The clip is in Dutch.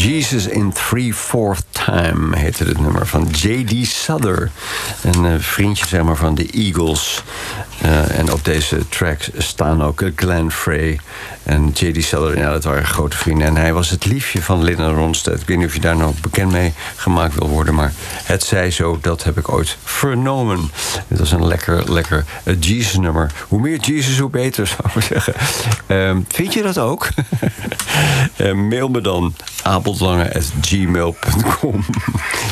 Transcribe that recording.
Jesus in 3/4 Time heette het nummer van J.D. Souther. Een vriendje zeg maar, van de Eagles. En op deze track staan ook Glenn Frey en J.D. Souther. Ja, dat waren grote vrienden. En hij was het liefje van Linda Ronstadt. Ik weet niet of je daar nou bekend mee gemaakt wil worden, maar het zij zo, dat heb ik ooit vernomen. Het was een lekker Jesus-nummer. Hoe meer Jesus, hoe beter, zou ik zeggen. Vind je dat ook? Mail me dan abeldslange@gmail.com.